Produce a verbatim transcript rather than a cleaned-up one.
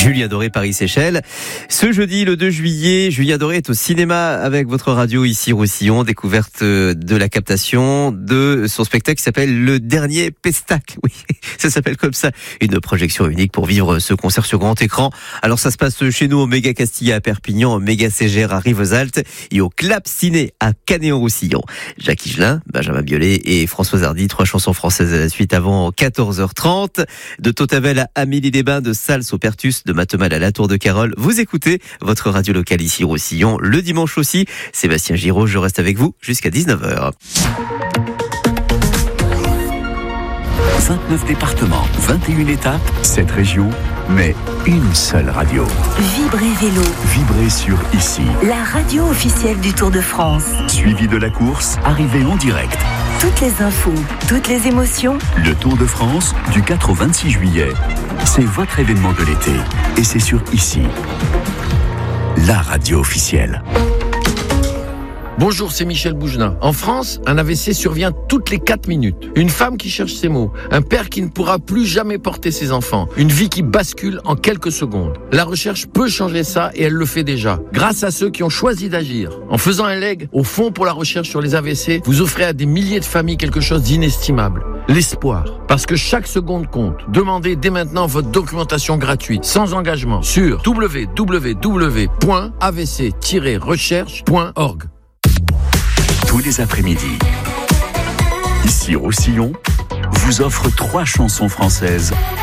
Julien Doré, Paris-Séchelles. Ce jeudi, le deux juillet, Julien Doré est au cinéma avec votre radio ici, Roussillon. Découverte de la captation de son spectacle qui s'appelle Le Dernier Pestac. Oui, ça s'appelle comme ça. Une projection unique pour vivre ce concert sur grand écran. Alors ça se passe chez nous au Méga Castilla à Perpignan, au Méga Ségère à Rivesaltes et au Clap Ciné à Canet-en-Roussillon. Jacques Higelin, Benjamin Biolay et Françoise Hardy, trois chansons françaises à la suite avant quatorze heures trente. De Tautavel à Amélie-les-Bains, de Sals au Pertus, de Matemal à la Tour de Carole. Vous écoutez votre radio locale ici Roussillon. Le dimanche aussi, Sébastien Giraud, je reste avec vous jusqu'à dix-neuf heures. vingt-neuf départements, vingt et une étapes, sept régions, mais une seule radio. Vibrez Vélo. Vibrez sur Ici. La radio officielle du Tour de France. Suivi de la course, arrivée en direct. Toutes les infos, toutes les émotions. Le Tour de France, du quatre au vingt-six juillet. C'est votre événement de l'été. Et c'est sur Ici. La radio officielle. Bonjour, c'est Michel Bougenat. En France, un A V C survient toutes les quatre minutes. Une femme qui cherche ses mots. Un père qui ne pourra plus jamais porter ses enfants. Une vie qui bascule en quelques secondes. La recherche peut changer ça et elle le fait déjà. Grâce à ceux qui ont choisi d'agir. En faisant un leg au Fonds pour la recherche sur les A V C, vous offrez à des milliers de familles quelque chose d'inestimable. L'espoir. Parce que chaque seconde compte. Demandez dès maintenant votre documentation gratuite, sans engagement, sur w w w point a v c tiret recherche point org. Tous les après-midi, ici Roussillon vous offre trois chansons françaises